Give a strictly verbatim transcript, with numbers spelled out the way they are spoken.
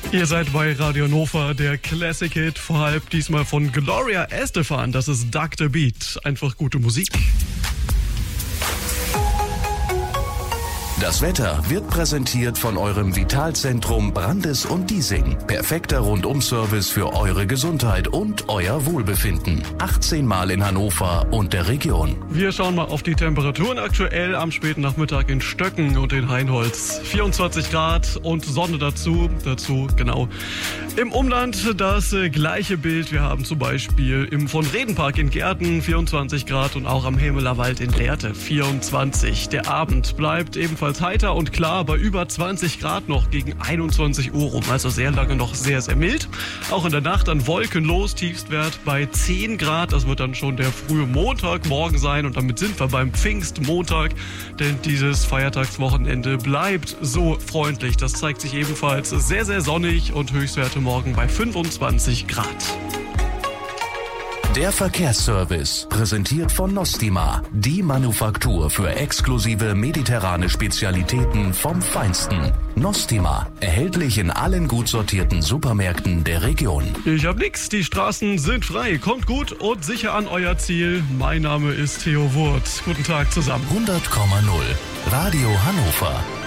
Ihr seid bei Radio Hannover, der Classic Hit, vor halb diesmal von Gloria Estefan. Das ist Duck the Beat. Einfach gute Musik. Das Wetter wird präsentiert von eurem Vitalzentrum Brandes und Diesing. Perfekter Rundum-Service für eure Gesundheit und euer Wohlbefinden. achtzehn Mal in Hannover und der Region. Wir schauen mal auf die Temperaturen aktuell am späten Nachmittag in Stöcken und in Hainholz. vierundzwanzig Grad und Sonne dazu. Dazu, genau. Im Umland das äh, gleiche Bild. Wir haben zum Beispiel im von Redenpark in Gärten vierundzwanzig Grad und auch am Hemeler Wald in Lehrte vierundzwanzig. Der Abend bleibt ebenfalls heiter und klar bei über zwanzig Grad noch gegen einundzwanzig Uhr rum. Also sehr lange noch sehr, sehr mild. Auch in der Nacht dann wolkenlos, Tiefstwert bei zehn Grad. Das wird dann schon der frühe Montagmorgen sein und damit sind wir beim Pfingstmontag, denn dieses Feiertagswochenende bleibt so freundlich. Das zeigt sich ebenfalls sehr, sehr sonnig und Höchstwerte morgen bei fünfundzwanzig Grad. Der Verkehrsservice, präsentiert von Nostima, die Manufaktur für exklusive mediterrane Spezialitäten vom Feinsten. Nostima, erhältlich in allen gut sortierten Supermärkten der Region. Ich hab nix, die Straßen sind frei. Kommt gut und sicher an euer Ziel. Mein Name ist Theo Wurth. Guten Tag zusammen. hundert Komma null Radio Hannover.